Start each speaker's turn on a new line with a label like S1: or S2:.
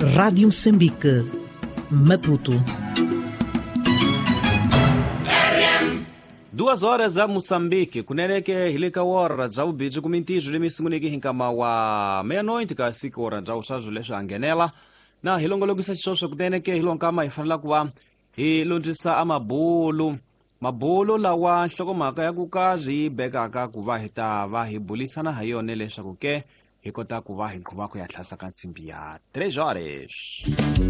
S1: Rádio Moçambique, Maputo.
S2: 2 horas a Moçambique, kuneneke hilika wara za ubiji kumintijo lemisinguniki hinkama wa meia-noite ka 5 horas za usazu lesha angenela na hilongologisa chisosho kuteneke hilonkama ifanala kuwa hilondisa mabulu lawa nhlokomhaka ya kukazi bekaka kuva hita vahibulisana hayone lesha kuke hikota kuva hinqhuvako ya tlhasa ka nsimbi ya 3 horas.